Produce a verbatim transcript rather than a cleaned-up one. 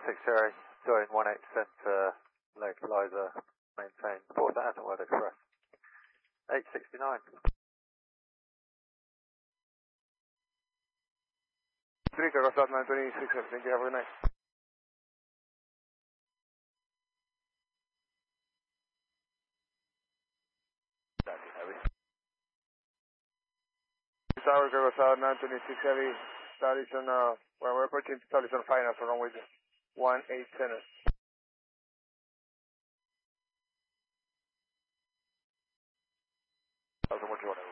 six Cherry, join one eight percent uh, localizer, maintain, four thousand word express. eight sixty-nine. three, Cargo South nine twenty-six, thank you, have a good night. Tower, Cargo South nine twenty-six Heavy, start is on, uh, well, we're approaching start is on final for runway one eight center. How's the one two one?